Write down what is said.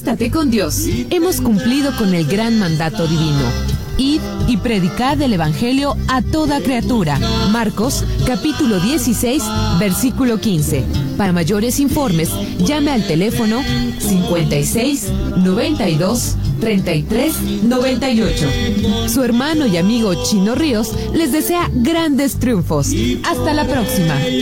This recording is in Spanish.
Acuéstate con Dios. Hemos cumplido con el gran mandato divino. Id y predicad el Evangelio a toda criatura. Marcos, capítulo 16, versículo 15. Para mayores informes, llame al teléfono 56 92 33 98. Su hermano y amigo Chino Ríos les desea grandes triunfos. Hasta la próxima.